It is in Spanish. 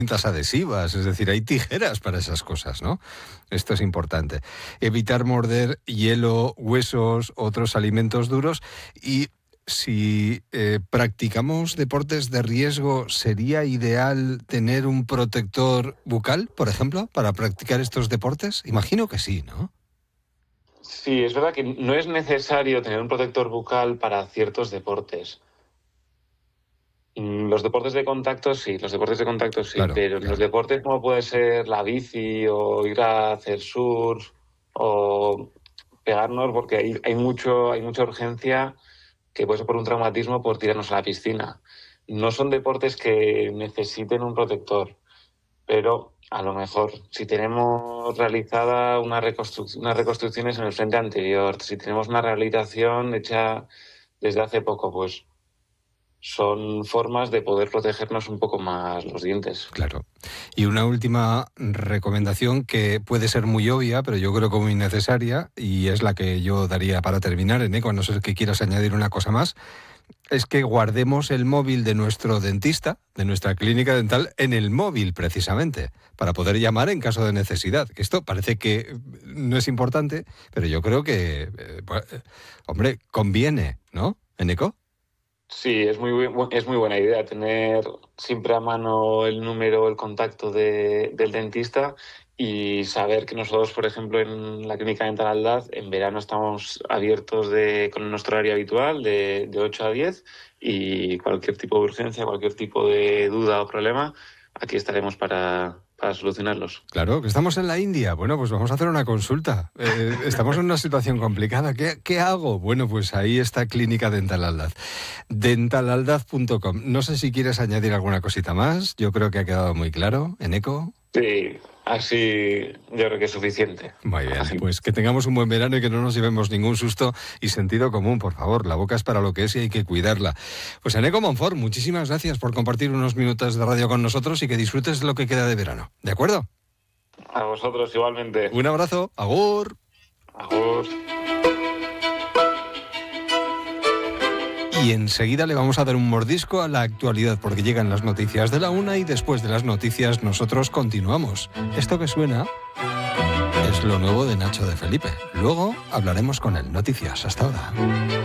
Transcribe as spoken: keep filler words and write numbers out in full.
cintas adhesivas, es decir, hay tijeras para esas cosas, ¿no? Esto es importante. Evitar morder hielo, huesos, otros alimentos duros. Y si eh, practicamos deportes de riesgo, ¿sería ideal tener un protector bucal, por ejemplo, para practicar estos deportes? Imagino que sí, ¿no? Sí, es verdad que no es necesario tener un protector bucal para ciertos deportes. Los deportes de contacto sí, los deportes de contacto sí, Claro, pero en los claro. deportes como puede ser la bici o ir a hacer surf o pegarnos, porque hay, hay mucho, hay mucha urgencia que puede ser por un traumatismo por tirarnos a la piscina. No son deportes que necesiten un protector, pero a lo mejor si tenemos realizada una reconstru- unas reconstrucciones en el frente anterior, si tenemos una rehabilitación hecha desde hace poco, pues son formas de poder protegernos un poco más los dientes. Claro. Y una última recomendación que puede ser muy obvia, pero yo creo que muy necesaria, y es la que yo daría para terminar, Eneco, a no ser que quieras añadir una cosa más, es que guardemos el móvil de nuestro dentista, de nuestra clínica dental, en el móvil precisamente, para poder llamar en caso de necesidad. Esto parece que no es importante, pero yo creo que, eh, hombre, conviene, ¿no, Eneco? Sí, es muy, bu- es muy buena idea tener siempre a mano el número, el contacto de- del dentista y saber que nosotros, por ejemplo, en la Clínica Dental Aldaz, en verano estamos abiertos de, con nuestro horario habitual de, de ocho a diez y cualquier tipo de urgencia, cualquier tipo de duda o problema, aquí estaremos para, para solucionarlos. Claro, que estamos en la India. Bueno, pues vamos a hacer una consulta. Eh, estamos en una situación complicada. ¿Qué, qué hago? Bueno, pues ahí está Clínica Dental Aldaz. dental aldaz punto com. No sé si quieres añadir alguna cosita más. Yo creo que ha quedado muy claro, Eneco. Sí, así yo creo que es suficiente. Muy bien, pues que tengamos un buen verano y que no nos llevemos ningún susto y sentido común, por favor. La boca es para lo que es y hay que cuidarla. Pues Eneco Monfort, muchísimas gracias por compartir unos minutos de radio con nosotros y que disfrutes de lo que queda de verano. ¿De acuerdo? A vosotros igualmente. Un abrazo. Agur. Agur. Y enseguida le vamos a dar un mordisco a la actualidad porque llegan las noticias de la una y después de las noticias nosotros continuamos. Esto que suena es lo nuevo de Nacho de Felipe. Luego hablaremos con él. Noticias. Hasta ahora.